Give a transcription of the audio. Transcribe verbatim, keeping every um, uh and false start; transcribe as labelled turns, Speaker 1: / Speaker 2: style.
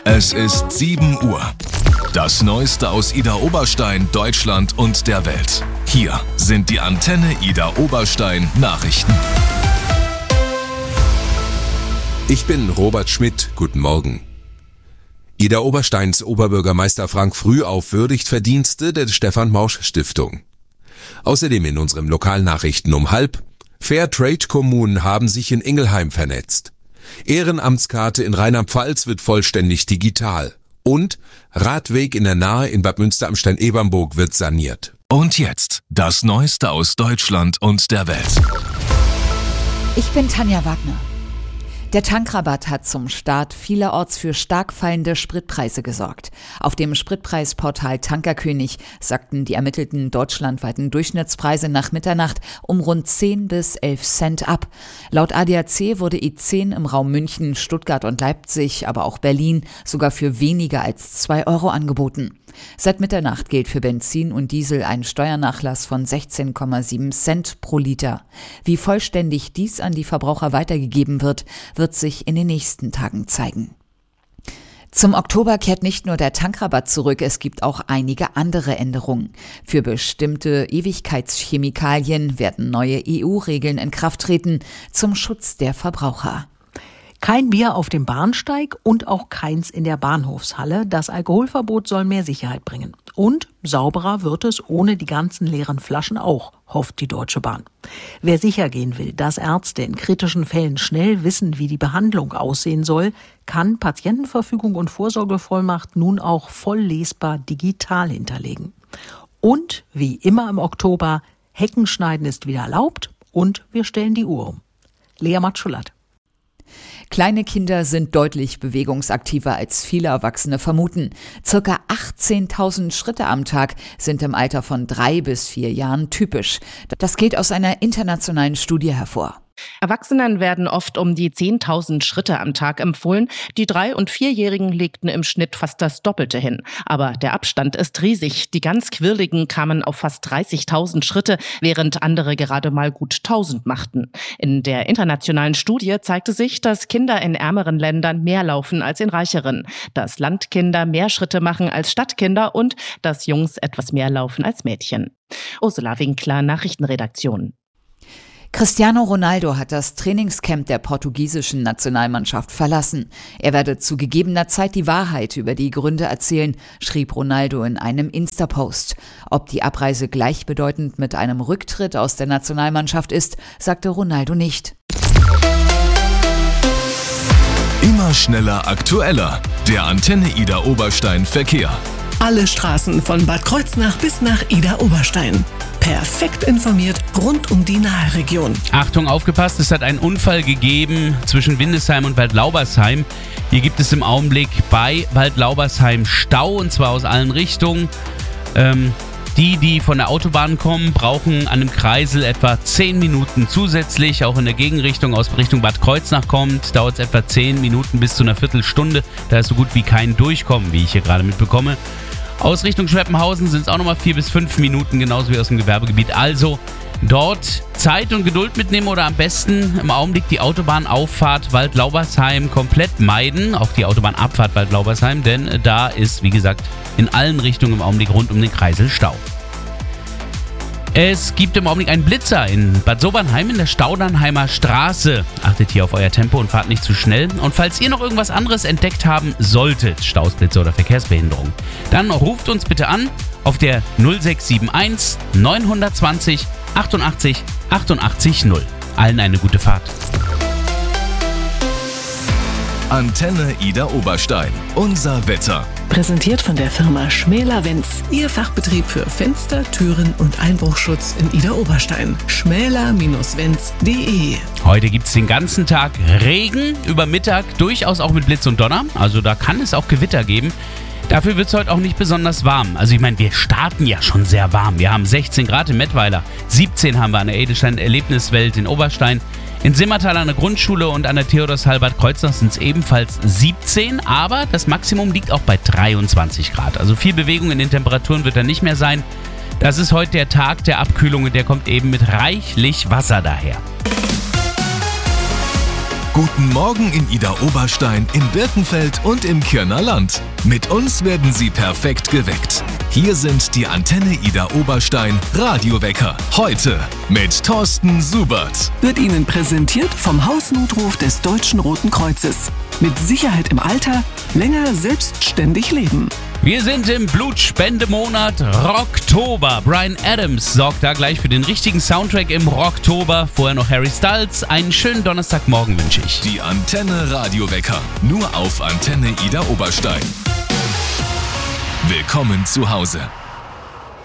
Speaker 1: Es ist sieben Uhr. Das Neueste aus Idar Oberstein, Deutschland und der Welt. Hier sind die Antenne Idar Oberstein Nachrichten.
Speaker 2: Ich bin Robert Schmidt. Guten Morgen. Idar Obersteins Oberbürgermeister Frank Frühauf würdigt Verdienste der Stefan-Mausch-Stiftung. Außerdem in unseren Lokalnachrichten um halb: Fairtrade-Kommunen haben sich in Ingelheim vernetzt. Ehrenamtskarte in Rheinland-Pfalz wird vollständig digital. Und Radweg in der Nahe in Bad Münster am Stein-Ebernburg wird saniert.
Speaker 1: Und jetzt das Neueste aus Deutschland und der Welt.
Speaker 3: Ich bin Tanja Wagner. Der Tankrabatt hat zum Start vielerorts für stark fallende Spritpreise gesorgt. Auf dem Spritpreisportal Tankerkönig sackten die ermittelten deutschlandweiten Durchschnittspreise nach Mitternacht um rund zehn bis elf Cent ab. Laut A D A C wurde E zehn im Raum München, Stuttgart und Leipzig, aber auch Berlin sogar für weniger als zwei Euro angeboten. Seit Mitternacht gilt für Benzin und Diesel ein Steuernachlass von sechzehn Komma sieben Cent pro Liter. Wie vollständig dies an die Verbraucher weitergegeben wird, wird sich in den nächsten Tagen zeigen. Zum Oktober kehrt nicht nur der Tankrabatt zurück, es gibt auch einige andere Änderungen. Für bestimmte Ewigkeitschemikalien werden neue E U-Regeln in Kraft treten zum Schutz der Verbraucher.
Speaker 4: Kein Bier auf dem Bahnsteig und auch keins in der Bahnhofshalle. Das Alkoholverbot soll mehr Sicherheit bringen. Und sauberer wird es ohne die ganzen leeren Flaschen auch, hofft die Deutsche Bahn. Wer sicher gehen will, dass Ärzte in kritischen Fällen schnell wissen, wie die Behandlung aussehen soll, kann Patientenverfügung und Vorsorgevollmacht nun auch voll lesbar digital hinterlegen. Und wie immer im Oktober, Heckenschneiden ist wieder erlaubt und wir stellen die Uhr um. Lea Matschulat.
Speaker 3: Kleine Kinder sind deutlich bewegungsaktiver als viele Erwachsene vermuten. Circa achtzehntausend Schritte am Tag sind im Alter von drei bis vier Jahren typisch. Das geht aus einer internationalen Studie hervor.
Speaker 5: Erwachsenen werden oft um die zehntausend Schritte am Tag empfohlen. Die Drei- und Vierjährigen legten im Schnitt fast das Doppelte hin. Aber der Abstand ist riesig. Die ganz Quirligen kamen auf fast dreißigtausend Schritte, während andere gerade mal gut tausend machten. In der internationalen Studie zeigte sich, dass Kinder in ärmeren Ländern mehr laufen als in reicheren, dass Landkinder mehr Schritte machen als Stadtkinder und dass Jungs etwas mehr laufen als Mädchen. Ursula Winkler, Nachrichtenredaktion.
Speaker 3: Cristiano Ronaldo hat das Trainingscamp der portugiesischen Nationalmannschaft verlassen. Er werde zu gegebener Zeit die Wahrheit über die Gründe erzählen, schrieb Ronaldo in einem Insta-Post. Ob die Abreise gleichbedeutend mit einem Rücktritt aus der Nationalmannschaft ist, sagte Ronaldo nicht.
Speaker 1: Immer schneller, aktueller. Der Antenne Idar Oberstein Verkehr.
Speaker 6: Alle Straßen von Bad Kreuznach bis nach Idar Oberstein. Perfekt informiert rund um die Naheregion.
Speaker 7: Achtung, aufgepasst, es hat einen Unfall gegeben zwischen Windesheim und Waldlaubersheim. Hier gibt es im Augenblick bei Waldlaubersheim Stau, und zwar aus allen Richtungen. Ähm, die, die von der Autobahn kommen, brauchen an dem Kreisel etwa zehn Minuten zusätzlich. Auch in der Gegenrichtung, aus Richtung Bad Kreuznach kommt, dauert es etwa zehn Minuten bis zu einer Viertelstunde. Da ist so gut wie kein Durchkommen, wie ich hier gerade mitbekomme. Aus Richtung Schweppenhausen sind es auch nochmal vier bis fünf Minuten, genauso wie aus dem Gewerbegebiet. Also dort Zeit und Geduld mitnehmen oder am besten im Augenblick die Autobahnauffahrt Waldlaubersheim komplett meiden. Auch die Autobahnabfahrt Waldlaubersheim, denn da ist, wie gesagt, in allen Richtungen im Augenblick rund um den Kreisel Stau. Es gibt im Augenblick einen Blitzer in Bad Sobernheim in der Staudernheimer Straße. Achtet hier auf euer Tempo und fahrt nicht zu schnell. Und falls ihr noch irgendwas anderes entdeckt haben solltet, Staus, Blitzer oder Verkehrsbehinderung, dann ruft uns bitte an auf der null sechs sieben eins neun zwei null achtundachtzig achtundachtzig null. Allen eine gute Fahrt.
Speaker 1: Antenne Idar Oberstein. Unser Wetter.
Speaker 6: Präsentiert von der Firma Schmäler-Wenz. Ihr Fachbetrieb für Fenster, Türen und Einbruchschutz in Idar Oberstein. schmäler Wenz punkt de.
Speaker 7: Heute gibt es den ganzen Tag Regen, über Mittag durchaus auch mit Blitz und Donner. Also da kann es auch Gewitter geben. Dafür wird es heute auch nicht besonders warm. Also ich meine, wir starten ja schon sehr warm. Wir haben sechzehn Grad in Mettweiler, siebzehn haben wir an der Edelstein Erlebniswelt in Oberstein. In Simmertal an der Grundschule und an der Theodorshall Bad Kreuznach sind es ebenfalls siebzehn, aber das Maximum liegt auch bei dreiundzwanzig Grad. Also viel Bewegung in den Temperaturen wird da nicht mehr sein. Das ist heute der Tag der Abkühlung und der kommt eben mit reichlich Wasser daher.
Speaker 1: Guten Morgen in Idar-Oberstein, in Birkenfeld und im Kirner Land. Mit uns werden Sie perfekt geweckt. Hier sind die Antenne Idar-Oberstein Radiowecker. Heute mit Thorsten Subert.
Speaker 6: Wird Ihnen präsentiert vom Hausnotruf des Deutschen Roten Kreuzes. Mit Sicherheit im Alter, länger selbstständig leben.
Speaker 7: Wir sind im Blutspendemonat Rocktober. Bryan Adams sorgt da gleich für den richtigen Soundtrack im Rocktober. Vorher noch Harry Styles. Einen schönen Donnerstagmorgen wünsche ich.
Speaker 1: Die Antenne Radiowecker. Nur auf Antenne Idar-Oberstein. Willkommen zu Hause.